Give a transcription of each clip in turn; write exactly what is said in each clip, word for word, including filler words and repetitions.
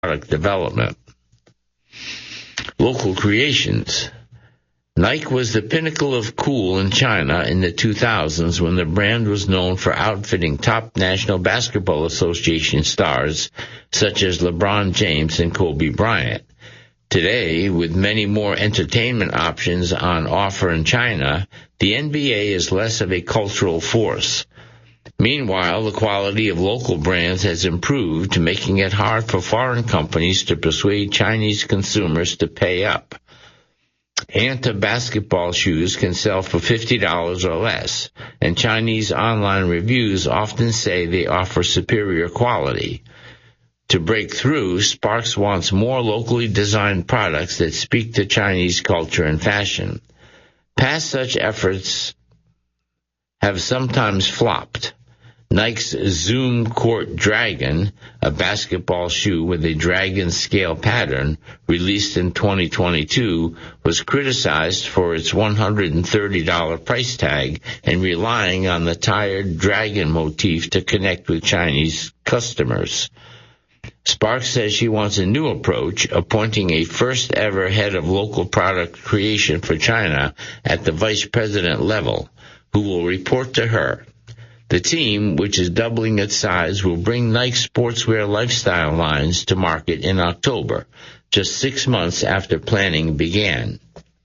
product development. Local creations. Nike was the pinnacle of cool in China in the two thousands when the brand was known for outfitting top National Basketball Association stars such as LeBron James and Kobe Bryant. Today, with many more entertainment options on offer in China, the N B A is less of a cultural force. Meanwhile, the quality of local brands has improved, making it hard for foreign companies to persuade Chinese consumers to pay up. Anta basketball shoes can sell for fifty dollars or less, and Chinese online reviews often say they offer superior quality. To break through, Sparks wants more locally designed products that speak to Chinese culture and fashion. Past such efforts have sometimes flopped. Nike's Zoom Court Dragon, a basketball shoe with a dragon scale pattern, released in twenty twenty-two, was criticized for its one hundred thirty dollars price tag and relying on the tired dragon motif to connect with Chinese customers. Sparks says she wants a new approach, appointing a first-ever head of local product creation for China at the vice president level, who will report to her. The team, which is doubling its size, will bring Nike sportswear lifestyle lines to market in October, just six months after planning began.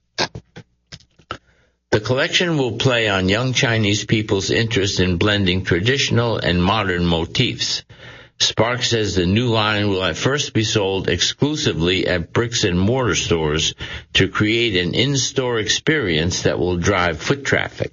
The collection will play on young Chinese people's interest in blending traditional and modern motifs. Sparks says the new line will at first be sold exclusively at bricks and mortar stores to create an in-store experience that will drive foot traffic.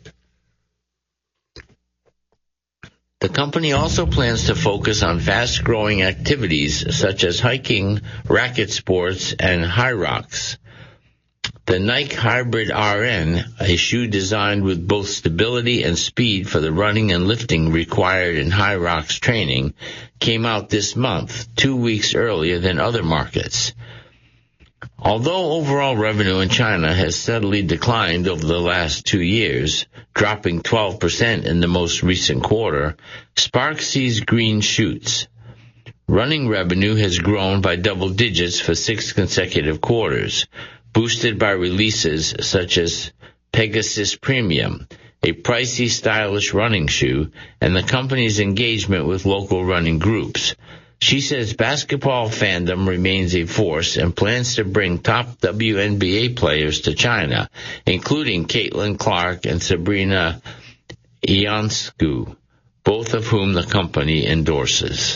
The company also plans to focus on fast-growing activities such as hiking, racket sports, and high rocks. The Nike Hybrid R N, a shoe designed with both stability and speed for the running and lifting required in high rocks training, came out this month, two weeks earlier than other markets. Although overall revenue in China has steadily declined over the last two years, dropping twelve percent in the most recent quarter, Sparks sees green shoots. Running revenue has grown by double digits for six consecutive quarters, boosted by releases such as Pegasus Premium, a pricey, stylish running shoe, and the company's engagement with local running groups. She says basketball fandom remains a force and plans to bring top W N B A players to China, including Caitlin Clark and Sabrina Ionescu, both of whom the company endorses.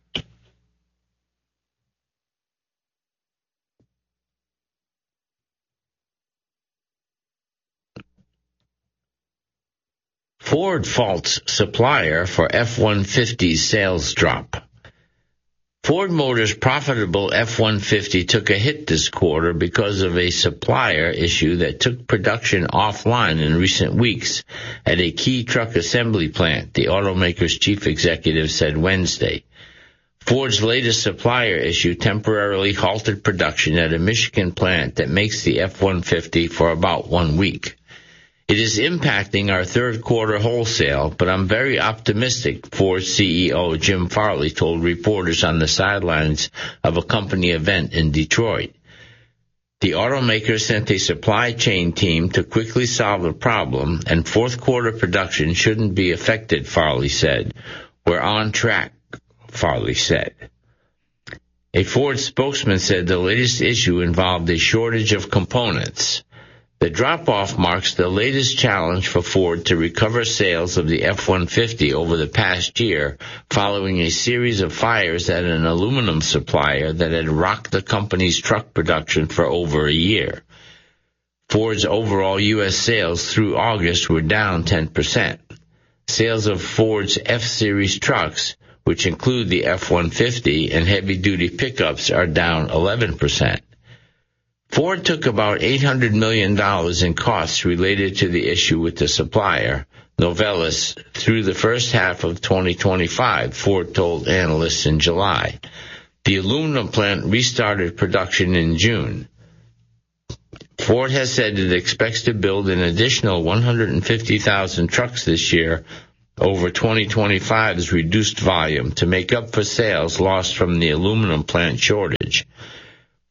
Ford faults supplier for F one fifty sales drop. Ford Motors' profitable F one fifty took a hit this quarter because of a supplier issue that took production offline in recent weeks at a key truck assembly plant, the automaker's chief executive said Wednesday. Ford's latest supplier issue temporarily halted production at a Michigan plant that makes the F one fifty for about one week. It is impacting our third quarter wholesale, but I'm very optimistic, Ford C E O Jim Farley told reporters on the sidelines of a company event in Detroit. The automaker sent a supply chain team to quickly solve the problem, and fourth quarter production shouldn't be affected, Farley said. We're on track, Farley said. A Ford spokesman said the latest issue involved a shortage of components. The drop-off marks the latest challenge for Ford to recover sales of the F one fifty over the past year, following a series of fires at an aluminum supplier that had rocked the company's truck production for over a year. Ford's overall U S sales through August were down ten percent. Sales of Ford's F-Series trucks, which include the F one fifty and heavy-duty pickups, are down eleven percent. Ford took about eight hundred million dollars in costs related to the issue with the supplier, Novelis, through the first half of twenty twenty-five, Ford told analysts in July. The aluminum plant restarted production in June. Ford has said it expects to build an additional one hundred fifty thousand trucks this year over twenty twenty-five's reduced volume to make up for sales lost from the aluminum plant shortage.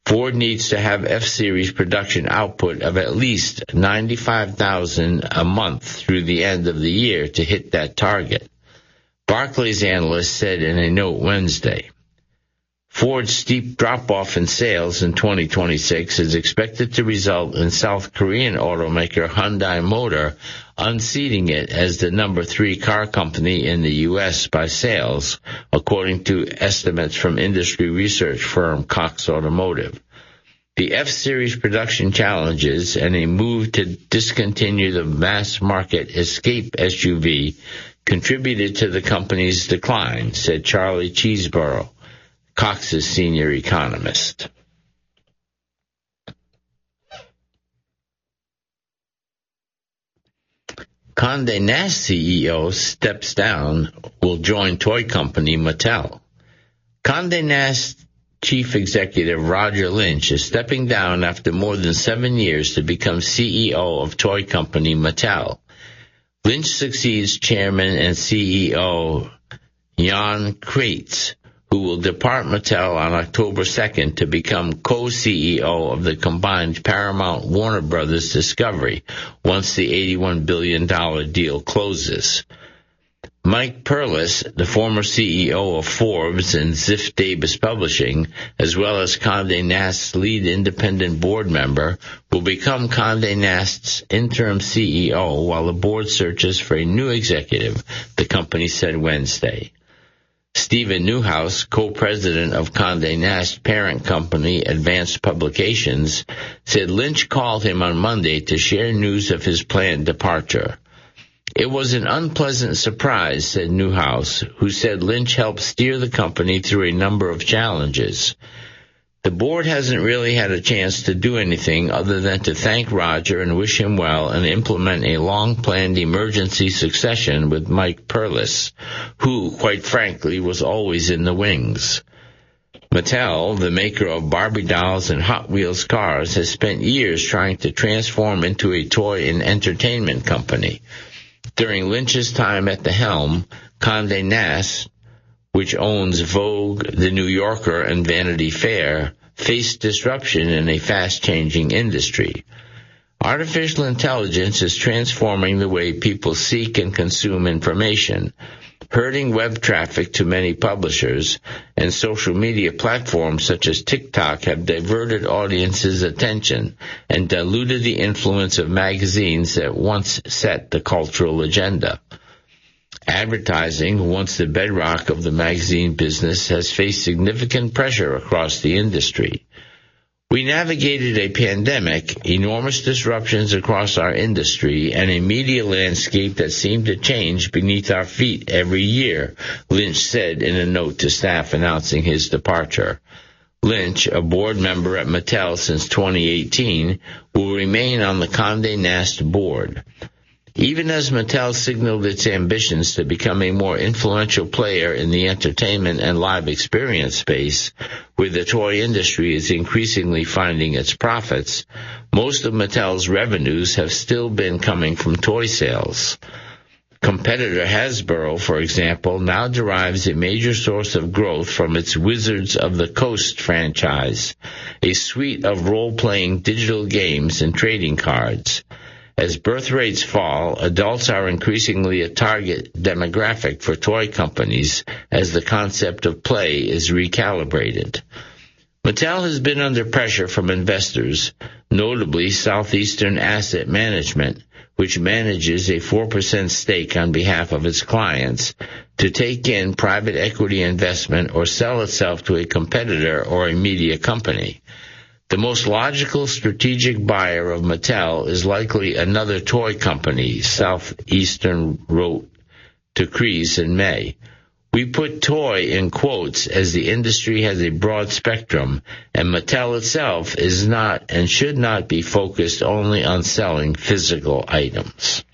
Ford needs to have F-Series production output of at least ninety-five thousand a month through the end of the year to hit that target, Barclays analyst said in a note Wednesday. Ford's steep drop-off in sales in twenty twenty-six is expected to result in South Korean automaker Hyundai Motor unseating it as the number three car company in the U S by sales, according to estimates from industry research firm Cox Automotive. The F-Series production challenges and a move to discontinue the mass-market Escape S U V contributed to the company's decline, said Charlie Cheeseborough, Cox's senior economist. Condé Nast C E O steps down, will join toy company Mattel. Condé Nast Chief Executive Roger Lynch is stepping down after more than seven years to become C E O of toy company Mattel. Lynch succeeds Chairman and C E O Jan Kreitz, who will depart Mattel on October second to become co-C E O of the combined Paramount-Warner Brothers Discovery once the eighty-one billion dollars deal closes. Mike Perlis, the former C E O of Forbes and Ziff Davis Publishing, as well as Condé Nast's lead independent board member, will become Condé Nast's interim C E O while the board searches for a new executive, the company said Wednesday. Stephen Newhouse, co-president of Condé Nast parent company Advanced Publications, said Lynch called him on Monday to share news of his planned departure. It was an unpleasant surprise, said Newhouse, who said Lynch helped steer the company through a number of challenges. The board hasn't really had a chance to do anything other than to thank Roger and wish him well and implement a long-planned emergency succession with Mike Perlis, who, quite frankly, was always in the wings. Mattel, the maker of Barbie dolls and Hot Wheels cars, has spent years trying to transform into a toy and entertainment company. During Lynch's time at the helm, Condé Nast, which owns Vogue, The New Yorker, and Vanity Fair, faced disruption in a fast-changing industry. Artificial intelligence is transforming the way people seek and consume information, hurting web traffic to many publishers, and social media platforms such as TikTok have diverted audiences' attention and diluted the influence of magazines that once set the cultural agenda. Advertising, once the bedrock of the magazine business, has faced significant pressure across the industry. We navigated a pandemic, enormous disruptions across our industry, and a media landscape that seemed to change beneath our feet every year, Lynch said in a note to staff announcing his departure. Lynch, a board member at Mattel since twenty eighteen, will remain on the Condé Nast board. Even as Mattel signaled its ambitions to become a more influential player in the entertainment and live experience space, where the toy industry is increasingly finding its profits, most of Mattel's revenues have still been coming from toy sales. Competitor Hasbro, for example, now derives a major source of growth from its Wizards of the Coast franchise, a suite of role-playing digital games and trading cards. As birth rates fall, adults are increasingly a target demographic for toy companies as the concept of play is recalibrated. Mattel has been under pressure from investors, notably Southeastern Asset Management, which manages a four percent stake on behalf of its clients, to take in private equity investment or sell itself to a competitor or a media company. The most logical strategic buyer of Mattel is likely another toy company, Southeastern wrote to Kreese in May. We put toy in quotes as the industry has a broad spectrum, and Mattel itself is not and should not be focused only on selling physical items.